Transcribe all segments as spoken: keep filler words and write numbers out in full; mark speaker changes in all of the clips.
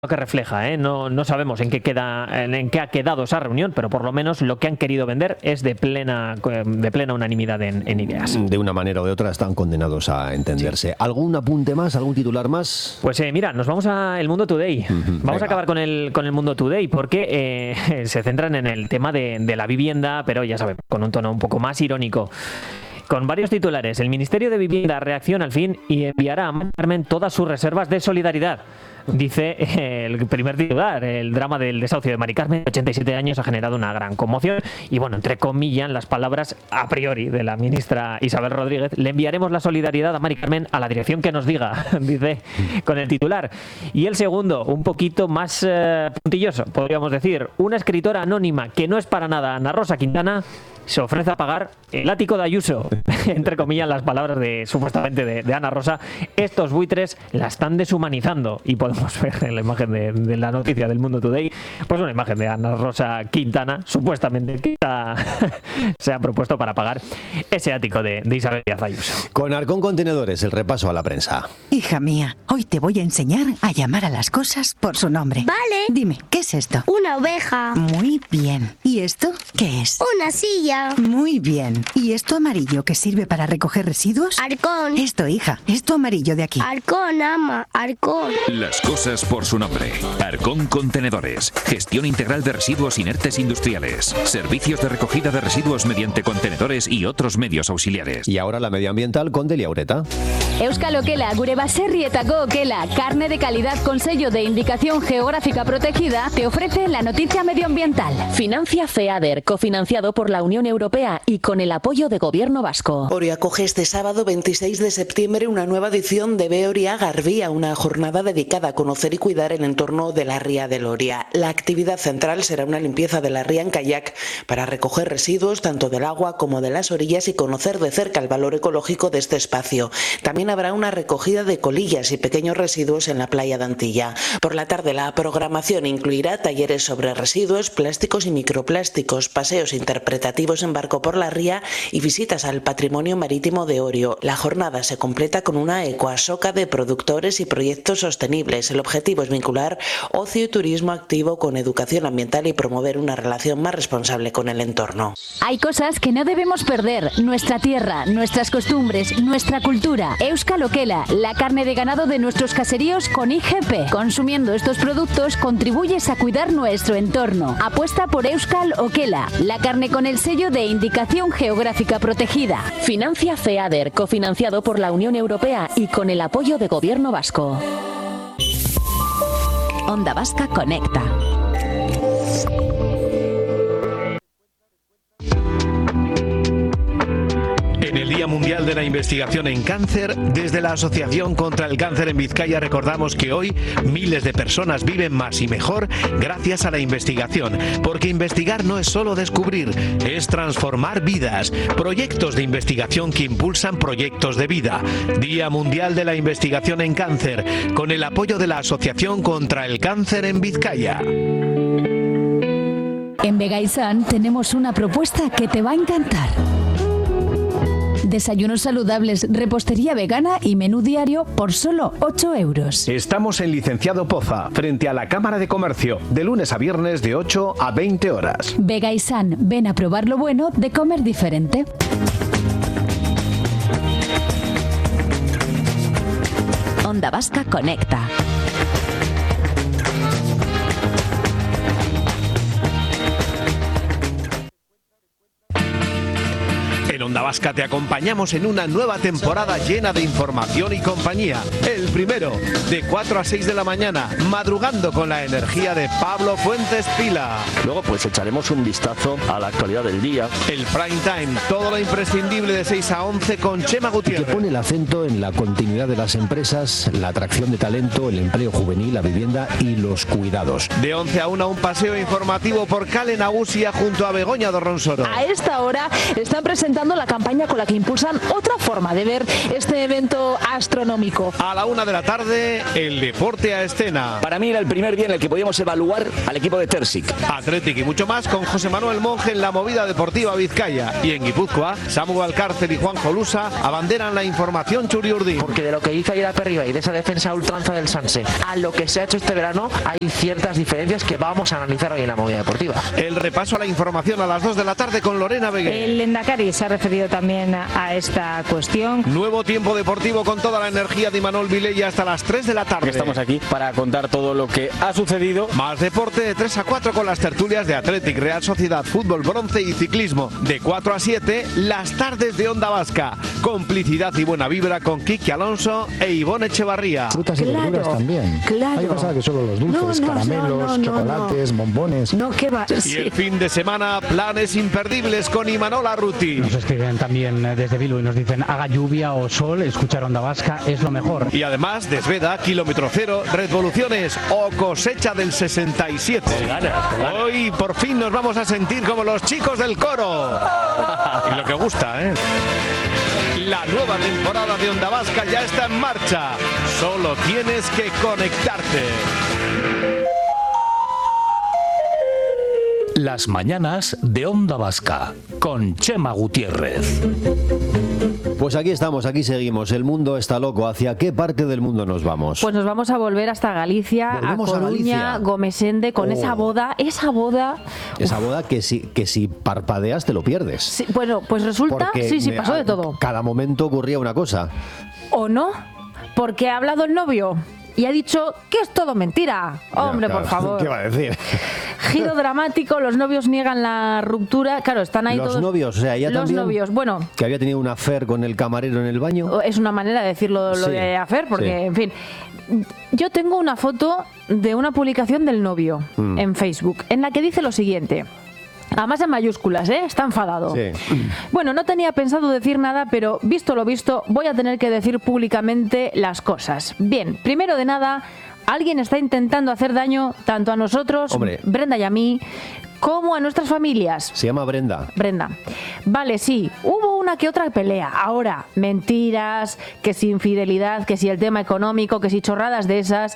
Speaker 1: lo que refleja, ¿eh? No, no sabemos en qué queda, en qué ha quedado esa reunión, pero por lo menos lo que han querido vender es de plena, de plena unanimidad en, en ideas.
Speaker 2: De una manera o de otra están condenados a entenderse. Sí. ¿Algún apunte más? ¿Algún titular más?
Speaker 1: Pues eh, mira, nos vamos a El Mundo Today. Uh-huh. Vamos Venga. a acabar con el, con el Mundo Today porque eh, se centran en el tema de, de la vivienda, pero ya sabemos, con un tono un poco más irónico. Con varios titulares, el Ministerio de Vivienda reacciona al fin y enviará a Mari Carmen todas sus reservas de solidaridad. Dice el primer titular, el drama del desahucio de Mari Carmen, de ochenta y siete años, ha generado una gran conmoción. Y bueno, entre comillas, las palabras a priori de la ministra Isabel Rodríguez: le enviaremos la solidaridad a Mari Carmen a la dirección que nos diga, dice con el titular. Y el segundo, un poquito más eh, puntilloso, podríamos decir. Una escritora anónima que no es para nada Ana Rosa Quintana se ofrece a pagar el ático de Ayuso. Entre comillas, las palabras de supuestamente de, de Ana Rosa. Estos buitres la están deshumanizando. Y podemos ver en la imagen de, de la noticia del Mundo Today, pues una imagen de Ana Rosa Quintana, supuestamente, que está, se ha propuesto para pagar ese ático de, de Isabel Díaz Ayuso.
Speaker 2: Con Arcón Contenedores, el repaso a la prensa.
Speaker 3: Hija mía, hoy te voy a enseñar a llamar a las cosas por su nombre.
Speaker 4: Vale.
Speaker 3: Dime, ¿qué es esto?
Speaker 4: Una oveja.
Speaker 3: Muy bien. ¿Y esto qué es?
Speaker 4: Una silla.
Speaker 3: Muy bien. ¿Y esto amarillo que sirve para recoger residuos?
Speaker 4: Arcón.
Speaker 3: Esto, hija. Esto amarillo de aquí.
Speaker 4: Arcón, ama. Arcón.
Speaker 5: Las cosas por su nombre. Arcón Contenedores. Gestión integral de residuos inertes industriales. Servicios de recogida de residuos mediante contenedores y otros medios auxiliares.
Speaker 2: Y ahora la medioambiental con Delia Ureta.
Speaker 6: Euskal Okela, gure baserrietako okela, carne de calidad con sello de indicación geográfica protegida, te ofrece la noticia medioambiental.
Speaker 7: Financia FEADER, cofinanciado por la Unión Europea y con el apoyo de Gobierno Vasco.
Speaker 8: Oria acoge este sábado veintiséis de septiembre una nueva edición de Ve Oria Garbía, una jornada dedicada a conocer y cuidar el entorno de la ría del Oria. La actividad central será una limpieza de la ría en kayak para recoger residuos tanto del agua como de las orillas y conocer de cerca el valor ecológico de este espacio. También habrá una recogida de colillas y pequeños residuos en la playa de Antilla. Por la tarde la programación incluirá talleres sobre residuos, plásticos y microplásticos, paseos interpretativos en barco por la ría y visitas al patrimonio marítimo de Orio. La jornada se completa con una ecoasoca de productores y proyectos sostenibles. El objetivo es vincular ocio y turismo activo con educación ambiental y promover una relación más responsable con el entorno.
Speaker 6: Hay cosas que no debemos perder: nuestra tierra, nuestras costumbres, nuestra cultura. Euskal Okela, la carne de ganado de nuestros caseríos con I G P. Consumiendo estos productos contribuyes a cuidar nuestro entorno. Apuesta por Euskal Okela, la carne con el sello de indicación geográfica protegida.
Speaker 7: Financia FEADER, cofinanciado por la Unión Europea y con el apoyo de Gobierno Vasco.
Speaker 3: Onda Vasca Conecta.
Speaker 9: En el Día Mundial de la Investigación en Cáncer, desde la Asociación contra el Cáncer en Vizcaya recordamos que hoy miles de personas viven más y mejor gracias a la investigación, porque investigar no es solo descubrir, es transformar vidas. Proyectos de investigación que impulsan proyectos de vida. Día Mundial de la Investigación en Cáncer, con el apoyo de la Asociación contra el Cáncer en Vizcaya.
Speaker 6: En Vegaisan tenemos una propuesta que te va a encantar. Desayunos saludables, repostería vegana y menú diario por solo ocho euros.
Speaker 10: Estamos en Licenciado Poza, frente a la Cámara de Comercio, de lunes a viernes de ocho a veinte horas.
Speaker 6: Vegaisan, ven a probar lo bueno de comer diferente.
Speaker 3: Onda Vasca Conecta.
Speaker 9: En Onda Vasca te acompañamos en una nueva temporada llena de información y compañía. El primero, de cuatro a seis de la mañana, madrugando con la energía de Pablo Fuentes Pila.
Speaker 11: Luego pues echaremos un vistazo a la actualidad del día.
Speaker 9: El prime time, todo lo imprescindible de seis a once con Chema Gutiérrez.
Speaker 2: Que pone el acento en la continuidad de las empresas, la atracción de talento, el empleo juvenil, la vivienda y los cuidados.
Speaker 9: De once a una, un paseo informativo por Kale Nagusia junto a Begoña Dorronsoro.
Speaker 12: A esta hora están presentando la campaña campaña con la que impulsan otra forma de ver este evento astronómico.
Speaker 9: A la una de la tarde, el deporte a escena.
Speaker 11: Para mí era el primer día en el que podíamos evaluar al equipo de Tersic.
Speaker 9: Athletic y mucho más con José Manuel Monge en la movida deportiva Vizcaya. Y en Guipúzcoa, Samu Alcárcel y Juan Jolusa abanderan la información Churiurdi.
Speaker 13: Porque de lo que hizo ayer a Perriba y de esa defensa a ultranza del Sanse a lo que se ha hecho este verano, hay ciertas diferencias que vamos a analizar hoy en la movida deportiva.
Speaker 9: El repaso a la información a las dos de la tarde con Lorena Beguer.
Speaker 14: El Endacari se ha referido también a esta cuestión.
Speaker 9: Nuevo tiempo deportivo con toda la energía de Imanol Vilella hasta las tres de la tarde.
Speaker 15: Estamos aquí para contar todo lo que ha sucedido.
Speaker 9: Más deporte de tres a cuatro con las tertulias de Athletic, Real Sociedad, Fútbol Bronce y Ciclismo. De cuatro a siete, las tardes de Onda Vasca. Complicidad y buena vibra con Kiki Alonso e Ivonne Echevarría.
Speaker 16: Frutas y
Speaker 14: Claro,
Speaker 16: verduras también.
Speaker 14: claro.
Speaker 16: Hay que pensar que solo los dulces,
Speaker 14: No, no,
Speaker 16: caramelos,
Speaker 14: no, no, no,
Speaker 16: chocolates, bombones.
Speaker 14: No, ¿qué va?
Speaker 9: Y el fin de semana, planes imperdibles con Imanol Arruti.
Speaker 17: Nos escriben también desde Bilbao y nos dicen haga lluvia o sol, escuchar Onda Vasca es lo mejor.
Speaker 9: Y además, Desveda, Kilómetro Cero, Revoluciones o Cosecha del sesenta y siete. Hoy por fin nos vamos a sentir como los chicos del coro. Y lo que gusta, ¿eh? La nueva temporada de Onda Vasca ya está en marcha. Solo tienes que conectarte.
Speaker 18: Las mañanas de Onda Vasca con Chema Gutiérrez.
Speaker 2: Pues aquí estamos, aquí seguimos. El mundo está loco. ¿Hacia qué parte del mundo nos vamos?
Speaker 19: Pues nos vamos a volver hasta Galicia, a
Speaker 2: Volvemos a
Speaker 19: Coruña,
Speaker 2: Galicia.
Speaker 19: Gomesende, con
Speaker 2: Oh.
Speaker 19: esa boda, esa boda.
Speaker 2: Esa boda que si, que si parpadeas te lo pierdes.
Speaker 19: Sí, bueno, pues resulta,
Speaker 2: Porque
Speaker 19: sí, sí,
Speaker 2: me-
Speaker 19: pasó de
Speaker 2: a-
Speaker 19: todo.
Speaker 2: Cada momento ocurría una cosa.
Speaker 19: ¿O no? Porque ha hablado el novio y ha dicho que es todo mentira. Hombre,
Speaker 2: Claro,
Speaker 19: por favor.
Speaker 2: ¿Qué va a decir?
Speaker 19: Giro dramático, los novios niegan la ruptura. Claro, están ahí
Speaker 2: Los
Speaker 19: todos.
Speaker 2: novios, o sea, ella
Speaker 19: Los
Speaker 2: también.
Speaker 19: novios, bueno,
Speaker 2: Que había tenido un affair con el camarero en el baño.
Speaker 19: es una manera de decirlo lo
Speaker 2: Sí,
Speaker 19: de hacer, porque,
Speaker 2: sí.
Speaker 19: en fin. Yo tengo una foto de una publicación del novio
Speaker 2: Mm.
Speaker 19: en Facebook, en la que dice lo siguiente. Además en mayúsculas, ¿eh? Está enfadado.
Speaker 2: Sí.
Speaker 19: Bueno, no tenía pensado decir nada, pero visto lo visto, voy a tener que decir públicamente las cosas. Bien, primero de nada, alguien está intentando hacer daño tanto a nosotros,
Speaker 2: Hombre.
Speaker 19: Brenda y a mí, como a nuestras familias.
Speaker 2: Se llama Brenda.
Speaker 19: Brenda. Vale, sí, hubo una que otra pelea. Ahora, mentiras, que si infidelidad, que si el tema económico, que si chorradas de esas.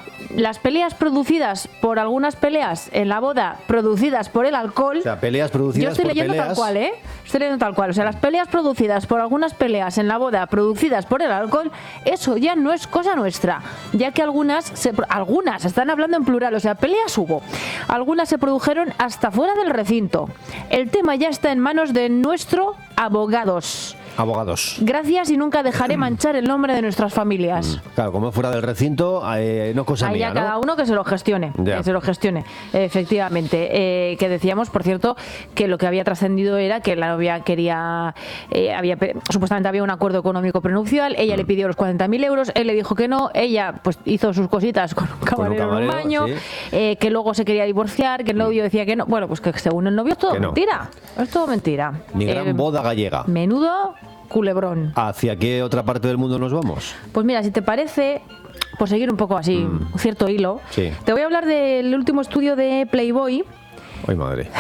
Speaker 19: Las peleas producidas por algunas peleas en la boda, producidas por el alcohol.
Speaker 2: O sea, peleas producidas
Speaker 19: Yo estoy
Speaker 2: por
Speaker 19: leyendo
Speaker 2: peleas.
Speaker 19: tal cual, ¿eh? Estoy leyendo tal cual. O sea, las peleas producidas por algunas peleas en la boda, producidas por el alcohol, eso ya no es cosa nuestra. Ya que algunas, se, algunas, están hablando en plural, o sea, peleas hubo. Algunas se produjeron hasta fuera del recinto. El tema ya está en manos de nuestros abogados.
Speaker 2: Abogados.
Speaker 19: Gracias y nunca dejaré manchar el nombre de nuestras familias.
Speaker 2: Claro, como fuera del recinto, eh, no es cosa
Speaker 19: Ahí
Speaker 2: mía,
Speaker 19: ya
Speaker 2: ¿no?
Speaker 19: cada uno que se lo gestione,
Speaker 2: Ya.
Speaker 19: que se lo gestione, efectivamente. Eh, que decíamos, por cierto, que lo que había trascendido era que la novia quería, eh, había pe- supuestamente había un acuerdo económico prenupcial, ella le pidió los cuarenta mil euros, él le dijo que no, ella pues hizo sus cositas con un camarero, en
Speaker 2: camarero,
Speaker 19: un baño,
Speaker 2: sí.
Speaker 19: eh, que luego se quería divorciar, que el novio decía que no. Bueno, pues que según el novio es todo
Speaker 2: Que no.
Speaker 19: mentira, es todo mentira.
Speaker 2: Mi gran
Speaker 19: Eh,
Speaker 2: boda gallega.
Speaker 19: Menudo culebrón.
Speaker 2: ¿Hacia qué otra parte del mundo nos vamos?
Speaker 19: Pues mira, si te parece, por seguir un poco así, un cierto hilo,
Speaker 2: Sí.
Speaker 19: te voy a hablar del último estudio de Playboy.
Speaker 2: Ay, madre.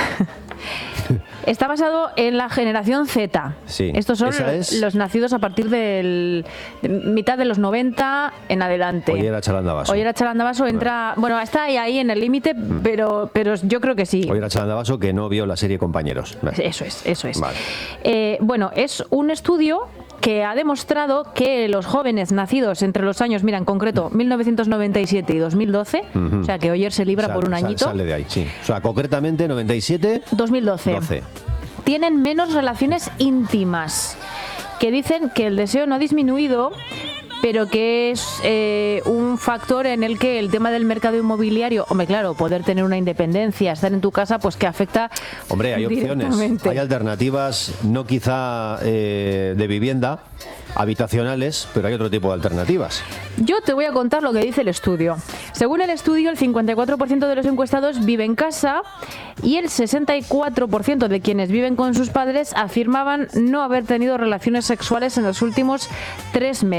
Speaker 19: Está basado en la generación Z.
Speaker 2: Sí.
Speaker 19: Estos son
Speaker 2: Esa es-
Speaker 19: los nacidos a partir del de mitad de los noventa en adelante.
Speaker 2: Ollera Chalandabaso.
Speaker 19: Ollera Chalandabaso entra, bueno, está ahí, ahí en el límite, pero, pero yo creo que sí.
Speaker 2: Ollera Chalandabaso que no vio la serie Compañeros.
Speaker 19: Eso es, eso es.
Speaker 2: Vale.
Speaker 19: Eh, bueno, es un estudio que ha demostrado que los jóvenes nacidos entre los años, mira, en concreto, mil novecientos noventa y siete y dos mil doce,
Speaker 2: Ujú.
Speaker 19: o sea que Oyer se libra
Speaker 2: Sal-
Speaker 19: por un
Speaker 2: sal-
Speaker 19: añito,
Speaker 2: Sale de ahí, sí. O sea, concretamente noventa y siete,
Speaker 19: dos mil doce,
Speaker 2: doce.
Speaker 19: tienen menos relaciones íntimas, que dicen que el deseo no ha disminuido, pero que es eh, un factor en el que el tema del mercado inmobiliario, hombre, claro, poder tener una independencia, estar en tu casa, pues que afecta.
Speaker 2: Hombre, hay opciones,
Speaker 19: directamente.
Speaker 2: hay alternativas, no quizá eh, de vivienda, habitacionales, pero hay otro tipo de alternativas.
Speaker 19: Yo te voy a contar lo que dice el estudio. Según el estudio, el cincuenta y cuatro por ciento de los encuestados vive en casa y el sesenta y cuatro por ciento de quienes viven con sus padres afirmaban no haber tenido relaciones sexuales en los últimos tres meses.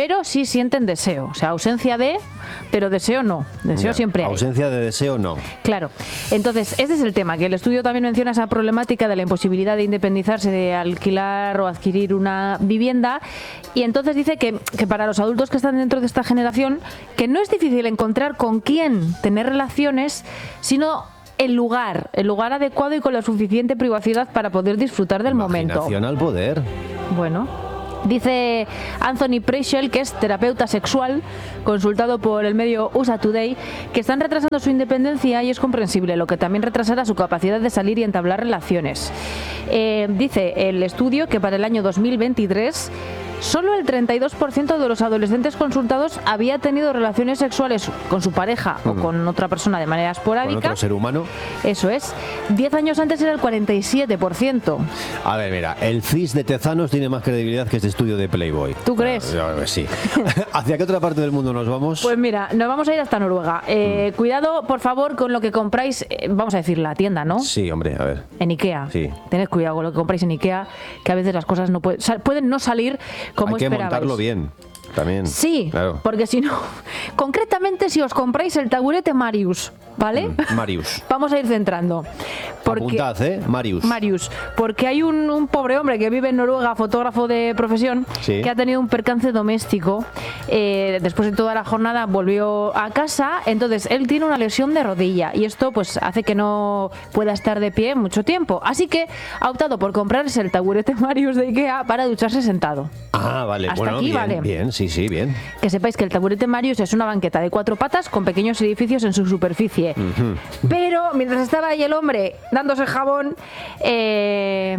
Speaker 19: pero sí sienten deseo. O sea, ausencia de, pero deseo no. Deseo
Speaker 2: Ya,
Speaker 19: siempre hay.
Speaker 2: Ausencia de deseo no.
Speaker 19: Claro. Entonces, este es el tema, que el estudio también menciona esa problemática de la imposibilidad de independizarse, de alquilar o adquirir una vivienda. Y entonces dice que, que para los adultos que están dentro de esta generación, que no es difícil encontrar con quién tener relaciones, sino el lugar, el lugar adecuado y con la suficiente privacidad para poder disfrutar del momento.
Speaker 2: Imaginación al poder.
Speaker 19: Bueno, dice Anthony Preschel, que es terapeuta sexual, consultado por el medio U S A Today, que están retrasando su independencia y es comprensible, lo que también retrasará su capacidad de salir y entablar relaciones. Eh, dice el estudio que para el año dos mil veintitrés solo el treinta y dos por ciento de los adolescentes consultados había tenido relaciones sexuales con su pareja mm. o con otra persona de manera esporádica.
Speaker 2: ¿Con otro ser humano?
Speaker 19: Eso es. Diez años antes era el cuarenta y siete por ciento.
Speaker 2: A ver, mira, el C I S de Tezanos tiene más credibilidad que este estudio de Playboy.
Speaker 19: ¿Tú crees?
Speaker 2: Ah, yo, sí. ¿Hacia qué otra parte del mundo nos vamos?
Speaker 19: Pues mira, nos vamos a ir hasta Noruega. Eh, mm. Cuidado, por favor, con lo que compráis, eh, vamos a decir, la tienda, ¿no?
Speaker 2: Sí, hombre, a ver.
Speaker 19: En Ikea.
Speaker 2: Sí.
Speaker 19: Tened cuidado con lo que compráis en Ikea, que a veces las cosas no pueden, pueden no salir como
Speaker 2: esperabais. Hay que
Speaker 19: esperabais.
Speaker 2: montarlo bien. También.
Speaker 19: Sí,
Speaker 2: claro.
Speaker 19: Porque si no, concretamente si os compráis el taburete Marius, ¿vale?
Speaker 2: Mm, Marius.
Speaker 19: Vamos a ir centrando. Porque,
Speaker 2: Apuntad, ¿eh? Marius.
Speaker 19: Marius, porque hay un, un pobre hombre que vive en Noruega, fotógrafo de profesión, sí. que ha tenido un percance doméstico. Eh, después de toda la jornada volvió a casa, entonces él tiene una lesión de rodilla y esto pues hace que no pueda estar de pie mucho tiempo. Así que ha optado por comprarse el taburete Marius de Ikea para ducharse sentado.
Speaker 2: Ah, vale.
Speaker 19: Hasta
Speaker 2: bueno,
Speaker 19: aquí,
Speaker 2: bien,
Speaker 19: vale.
Speaker 2: bien, sí, sí, bien.
Speaker 19: Que sepáis que el taburete Marius es una banqueta de cuatro patas con pequeños edificios en su superficie. Uh-huh. Pero mientras estaba ahí el hombre dándose jabón, eh...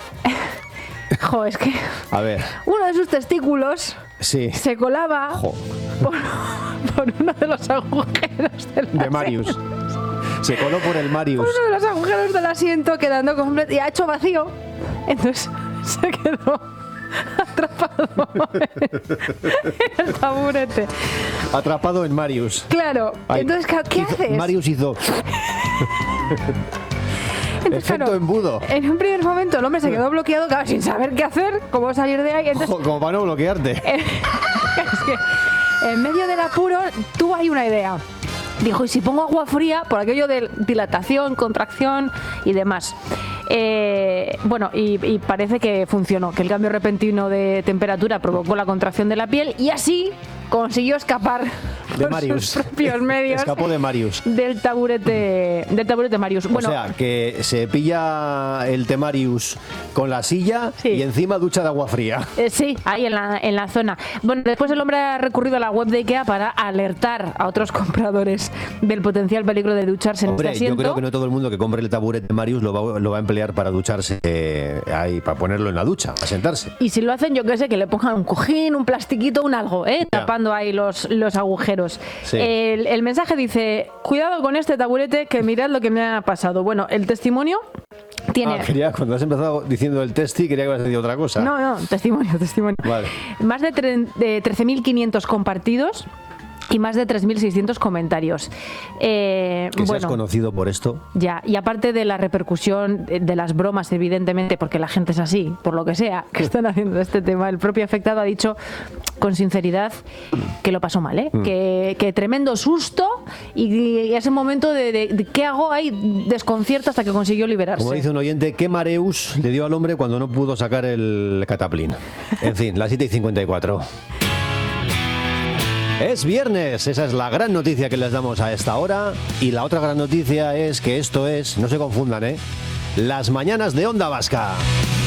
Speaker 19: jo, es que
Speaker 2: a ver.
Speaker 19: uno de sus testículos
Speaker 2: sí.
Speaker 19: se colaba por, por uno de los agujeros del
Speaker 2: de Marius. Se coló por el Marius.
Speaker 19: Por uno de los agujeros del asiento, quedando completo y ha hecho vacío. Entonces se quedó atrapado en el taburete.
Speaker 2: Atrapado en Marius.
Speaker 19: Claro. Ay, entonces, ¿qué
Speaker 2: hizo,
Speaker 19: haces?
Speaker 2: Marius hizo...
Speaker 19: Entonces,
Speaker 2: efecto
Speaker 19: claro,
Speaker 2: embudo.
Speaker 19: En un primer momento el hombre se quedó bloqueado, claro, sin saber qué hacer, cómo salir de ahí. Entonces,
Speaker 2: Ojo, como para no bloquearte.
Speaker 19: Eh, es que en medio del apuro tuvo ahí una idea. Dijo, ¿y si pongo agua fría? Por aquello de dilatación, contracción y demás. Eh, bueno, y, y parece que funcionó, que el cambio repentino de temperatura provocó la contracción de la piel y así consiguió escapar
Speaker 2: de
Speaker 19: por
Speaker 2: Marius.
Speaker 19: sus propios medios.
Speaker 2: Escapó de Marius.
Speaker 19: Del taburete, del taburete Marius. Bueno,
Speaker 2: o sea, que se pilla el temarius con la silla
Speaker 19: sí.
Speaker 2: y encima ducha de agua fría.
Speaker 19: Eh, sí, ahí en la, en la zona. Bueno, después el hombre ha recurrido a la web de Ikea para alertar a otros compradores del potencial peligro de ducharse
Speaker 2: Hombre,
Speaker 19: en este asiento.
Speaker 2: Yo creo que no todo el mundo que compre el taburete Marius lo va, lo va a emplear para ducharse, eh, ahí, para ponerlo en la ducha, a sentarse.
Speaker 19: Y si lo hacen, yo qué sé, que le pongan un cojín, un plastiquito, un algo, ¿eh?
Speaker 2: Ya.
Speaker 19: Tapando ahí los, los agujeros.
Speaker 2: Sí.
Speaker 19: El, el mensaje dice, cuidado con este taburete, que mirad lo que me ha pasado. Bueno, el testimonio tiene...
Speaker 2: Ah, quería, cuando has empezado diciendo el testi, quería que hubieras dicho otra cosa.
Speaker 19: No, no, testimonio, testimonio.
Speaker 2: Vale.
Speaker 19: Más de, tre- de trece mil quinientos compartidos y más de tres mil seiscientos comentarios. Eh,
Speaker 2: que
Speaker 19: bueno,
Speaker 2: seas conocido por esto.
Speaker 19: Ya, y aparte de la repercusión de las bromas, evidentemente, porque la gente es así, por lo que sea, que están haciendo este tema, el propio afectado ha dicho con sinceridad que lo pasó mal, ¿eh? Mm. Que, que tremendo susto y, y ese momento de, de, de ¿qué hago? Ahí desconcierto hasta que consiguió liberarse.
Speaker 2: Como dice un oyente, ¿qué mareus le dio al hombre cuando no pudo sacar el cataplín? En fin, las siete y cincuenta y cuatro. Es viernes, esa es la gran noticia que les damos a esta hora. Y la otra gran noticia es que esto es, no se confundan, ¿eh? Las mañanas de Onda Vasca.